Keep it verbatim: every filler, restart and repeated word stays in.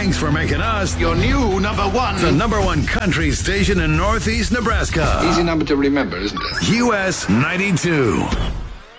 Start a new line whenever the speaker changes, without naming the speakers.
Thanks for making us
your new number one.
The number one country station in Northeast Nebraska.
Easy number to remember, isn't it?
U S ninety-two.